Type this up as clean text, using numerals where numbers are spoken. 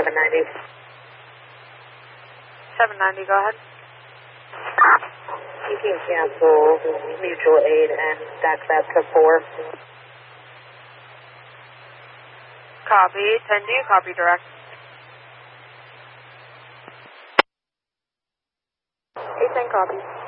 790. 790, go ahead. You can cancel mutual aid and back that to 4. Copy. 10 do you copy direct? 810 copy.